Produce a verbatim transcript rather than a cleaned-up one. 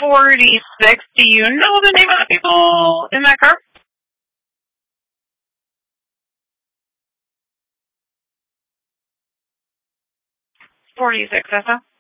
forty-six. Do you know the name of the people in that car? forty-six, that's all.